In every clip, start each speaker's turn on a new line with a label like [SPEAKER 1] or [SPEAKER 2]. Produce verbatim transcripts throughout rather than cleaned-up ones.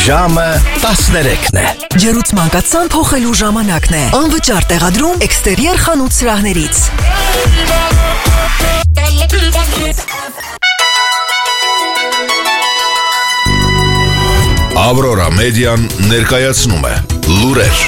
[SPEAKER 1] Ժամը տասներեքն է։
[SPEAKER 2] Ջերուցման կացան փոխելու ժամանակն է։ Անվճար տեղադրում էքստերիեր խանութ սրահներից։
[SPEAKER 3] Ավրորա մեդիան ներկայացնում է լուրեր։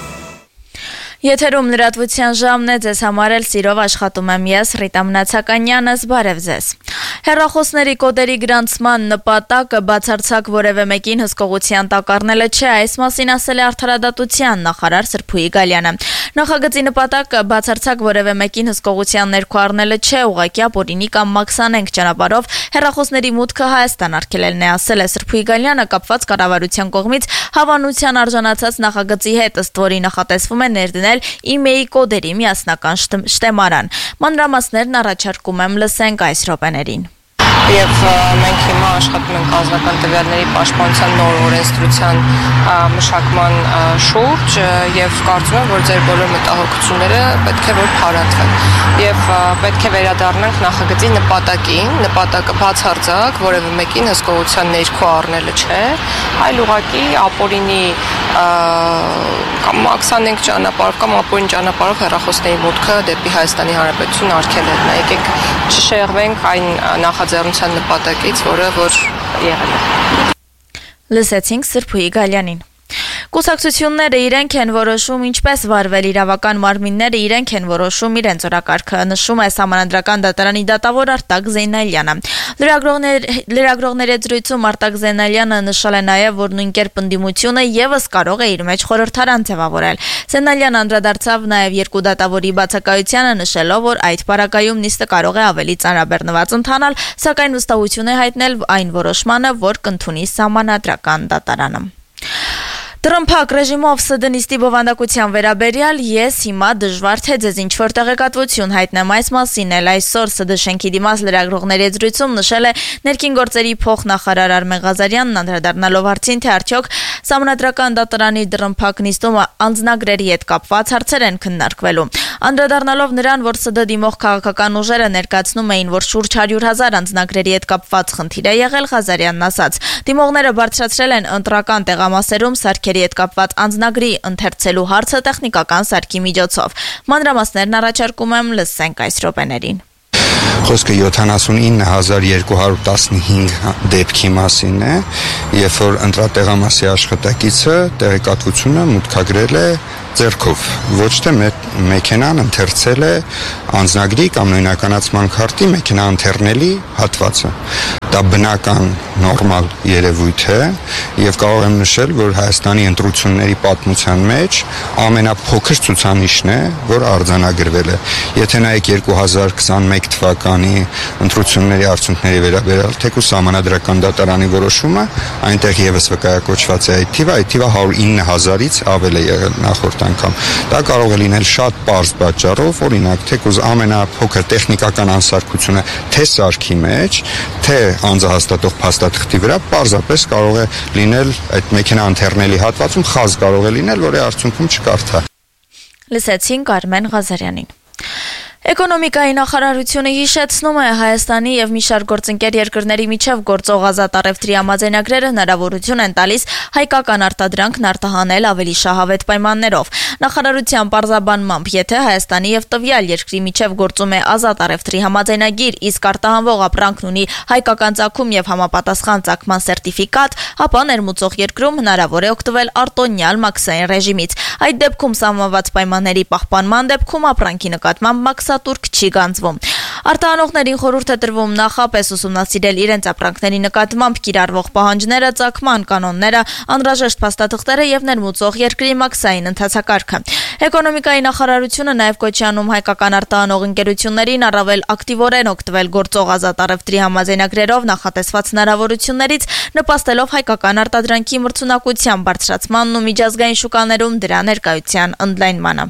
[SPEAKER 4] Եթերում լրատվության ժամն է, ձեզ համար էլ սիրով աշխատում եմ ես, Ռիտա Մնացականյանս, բարև ձեզ։ Հեռախոսների կոդերի գրանցման նպատակը բացարձակ որևէ մեկին հսկողության տակ առնելը չէ, այս մասին ասել է Արդարադատության նախարար Սրփուի Գալյանը։ Նախագծի նպատակը բացարձակ որևէ մեկին հսկողության ներքո առնելը չէ, ուղղակի ապօրինի կամ մաքսանենգ ճանապարհով հեռախոսների մուտքը Հայաստան արգելելն է, ասել է Սրփուի Գալյանը, կապված կառավարության կողմից հավանության արժանացած նախագծի հետ, ըստ որի նախատեսվում է ներդնել իմեյի կոդերի միասնական շտեմարան։ Մանրամասներն առաջարկում եմ լսենք այս րոպեներին։
[SPEAKER 5] Եվ մենք հիմա աշխատում ենք անձնական տվյալների պաշտպանության նոր օրենսդրության մշակման շուրջ եւ կարծում եմ, որ ձեր բոլոր մտահոգությունները պետք է որ փարատվեն եւ պետք է վերադառնանք նախագծի նպատակին, նպատակը բացարձակ որևէ մեկին հսկողության ներքո առնելը չէ, այլ ուղղակի ապօրինի կամ մաքսանենգ ճանապարհով կամ ապօրինի ճանապարհով հեռախոսների մուտքը դեպի Հայաստանի Հանրապետություն արգելելն է։ Եկեք չշեղվենք այն նախաձեռնության նպատակից, որը որ եղել է։
[SPEAKER 4] Լսեցինք Սրփուի Գալյանին։ Կուսակցությունները իրենք են որոշում ինչպես վարվել, իրավական մարմինները իրենք են որոշում իրենց օրակարգը, նշում է Սահմանադրական դատարանի դատավոր Արտակ Զեյնալյանը։ Լրագրողների զրույցում Արտակ Զեյնալյանը նշել է նաև, որ նույն կերպ ընդդիմությունը եւս կարող է իր մեջ խորհրդարան ձևավորել։ Զեյնալյանը անդրադարձավ նաև երկու դատավորի բացակայությանը, նշելով, որ այդ պարագայում նիստը կարող է ավելի ծանրաբեռնված ընթանալ, սակայն վստահություն է հայտնել այն որոշմանը, որ կընդունի Սահմանադրական դատարանը։ Տրմփակ ռեժիմով ՍԴ նիստի բովանդակության վերաբերյալ ես հիմա դժվար թե ձեզ ինչ-որ տեղեկատվություն հայտնեմ այս մասին, էլ այսօր ՍԴ շենքի դիմաց լրագրողների զրույցում նշել է ներքին գործերի փոխնախարար Արմեն Ղազարյանն, անդրադառնալով հարցին, թե արդյոք Սահմանադրական դատարանի տրմփակ նիստում անձնագրերի հետ կապված հարցեր են քննարկվելու։ Անդրադառնալով նրան, որ ՍԴ դիմող քաղաքական ուժերը ներկայացնում էին, որ շուրջ հարյուր հազար անձնագրերի հետ կապված խնդիր է եղել, Ղազարյանն ասաց. Դիմողները բարձրացրել են ընտրական տեղամասերում սարքերի հետ կապված անձնագրի ընթերցելու հարցը տեխնիկական սարքի միջոցով։ Մանրամասներն առաջարկում եմ լսենք այս րոպեներին։
[SPEAKER 6] Խոսքը յոթանասունինը հազար երկու հարյուր տասնհինգ դեպքի մասին է, երբ որ ընտրատեղամասի աշխատակիցը տեղեկատվությունը մուտքագրել է ձեռքով, ոչ թե մեքենան ընթերցել է անձնագրի կամ նույնականացման քարտի մեքենա ընթերնելի հատվածը։ Դա բնական նորմալ երևույթ է եւ կարող եմ նշել, որ Հայաստանի ընտրությունների պատմության մեջ ամենափոքր ցուցանիշն է, որ արձանագրվել է։ Եթե նայեք երկու հազար քսաներեք թվականի ընտրությունների արդյունքների վերաբերյալ թեկուզ Սահմանադրական դատարանի որոշումը, այնտեղ եւս վկայակոչված է այդ թիվը, այդ թիվը հարյուր ինը հազարից ավել է եղել նախորդ անգամ։ Դա կարող է լինել շատ պարզ պատճառով, օրինակ, թեկուզ ամենափոքր տեխնիկական անսարքությունը թե սարքի մեջ, թե անձահաստատող փաստաթղթի վրա պարզապես կարող է լինել այդ մեքենա ընթերնելի հատվածում խազ կարող է լինել, որի արդյունքում չկարդա։
[SPEAKER 4] Լսեցինք Արմեն Ղազարյանին։ Էկոնոմիկայի նախարարությունը հիշեցնում է Հայաստանի եւ մի շարք գործընկեր երկրների միջև գործող ազատ առևտրի համաձայնագրերը հնարավորություն են տալիս հայկական արտադրանքն արտահանել ավելի շահավետ պայմաններով։ Նախարարության պարզաբանմամբ, եթե Հայաստանի եւ տվյալ երկրի միջև գործում է ազատ առևտրի համաձայնագիր, իսկ արտահանվող ապրանքն ունի հայկական ծագում եւ համապատասխան ծագման սերտիֆիկատ, ապա ներմուծող երկրում հնարավոր է օգտվել արտոնյալ մաքսային ռեժիմից։ Այդ դեպքում սահմանված պայմանների պահպանման դեպքում ապրանքի նկատմամբ մաքսատուրք չի գանձվում։ Արտահանողներին խորհուրդ է տրվում նախապես ուսումնասիրել իրենց ապրանքների նկատմամբ կիրառվող պահանջները, ծագման կանոնները, անհրաժեշտ փաստաթղթերը եւ ներմուծող երկրի մաքսային ընթացակարգը։ Էկոնոմիկայի նախարարությունը նաեւ կոչ է անում հայկական արտահանող ընկերություններին առավել ակտիվորեն օգտվել գործող ազատ առևտրի համաձայնագրերով նախատեսված հնարավորություններից, նպաստելով հայկական արտադրանքի մրցունակության բարձրացմանն ու միջազգային շուկաներում դրա ներկայության ընդլայնմանը։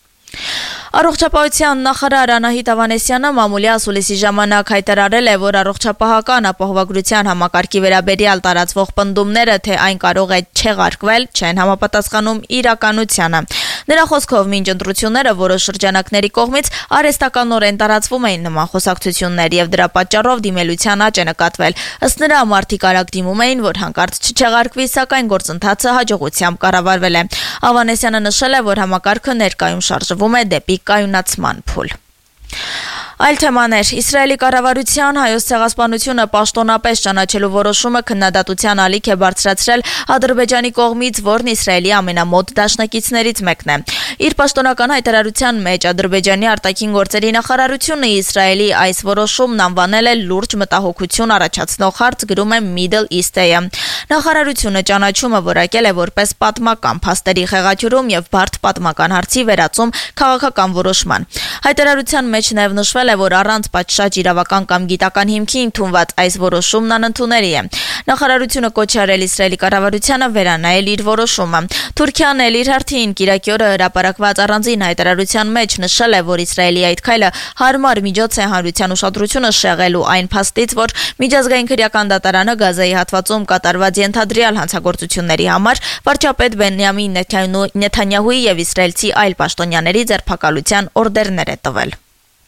[SPEAKER 4] Առողջապահության նախարար Անահիտ Ավանեսյանը մամուլի ասուլիսի ժամանակ հայտարարել է, որ առողջապահական ապահովագրության համակարգի վերաբերյալ տարածվող պնդումները, թե այն կարող է չեղարկվել, չեն համապատասխանում իրականությանը։ Նրա խոսքով մինչ ընտրությունները որոշ շրջանակների կողմից արհեստականորեն տարածվում էին նման խոսակցություններ եւ դրա պատճառով դիմելության աճ է նկատվել։ Ըստ նրա մարդիկ արագ դիմում էին, որ հանկարծ չչեղարկվի, սակայն գործընթացը հաջողությամբ կառավարվել է։ Ավանեսյանը նշել է, որ համակարգը ներկայում շարժվում է դեպի կայունացման փուլ։ Այլ թեմաներ. Իսրայելի կառավարության հայոց ցեղասպանությունը պաշտոնապես ճանաչելու որոշումը քննադատության ալիք է բարձրացրել Ադրբեջանի կողմից, որն Իսրայելի ամենամոտ դաշնակիցներից մեկն է։ Իր պաշտոնական հայտարարության մեջ Ադրբեջանի արտաքին գործերի նախարարությունը Իսրայելի այս որոշումն անվանել է լուրջ մտահոգություն առաջացնող հարց, գրում է Middle East-ը։ Նախարարությունը ճանաչումը որակել է որպես պատմական փաստերի խեղաթյուրում եւ բարդ պատմական հարցի վերածում քաղաքական որոշման։ Հայտարարության մեջ նաեւ նշվել է, որ առանց պատշաճ իրավական կամ գիտական հիմքի ընդունված այս որոշումն անընդունելի է։ Նախարարությունը կոչ է արել Իսրայելի կառավարությանը վերանայել իր որոշումը։ Թուրքիան էլ իր հերթին կիրակի օրը հրապարակված առանձին հայտարարության մեջ նշել է, որ Իսրայելի այդ քայլը հարմար միջոց է հանրության ուշադրությունը շեղելու այն փաստից, որ միջազգային քրեական դատարանը Գազայի հատվածում կատարված ենթադրյալ հանցագործությունների համար վարչապետ Բենյամին Նեթանյահուի եւ իսրայելցի այլ պաշտոնյաների ձերբակալության օրդերներ է տվել։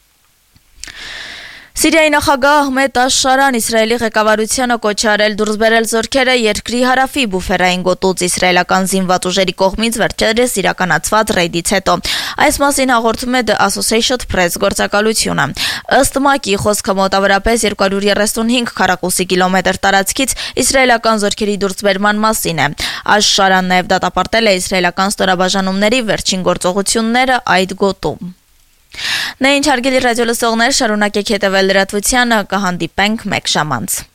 [SPEAKER 4] Սիրիայի նախագահ Ահմեդ Աշ-Շարան Իսրայելի ղեկավարությանը կոչ է արել դուրս բերել զորքերը երկրի հարավի բուֆերային գոտուց իսրայելական զինված ուժերի կողմից վերջերս իրականացված ռեյդից հետո։ Այս մասին հաղորդում է The Associated Press գործակալությունը։ Ըստ ՄԱԿ-ի խոսքը մոտավորապես երկու հարյուր երեսունհինգ քառակուսի կիլոմետր տարածքից իսրայելական զորքերի դուրսբերման մասին է։ Աշ-Շարան նաև դատապարտել է իսրայելական ստորաբաժանումների վերջին գործողությունները այդ գոտում։ Նույն հարգելի ռադիոլսողներ, շարունակեք հետևել լրատվությանը, կհանդիպենք մեկ ժամ անց։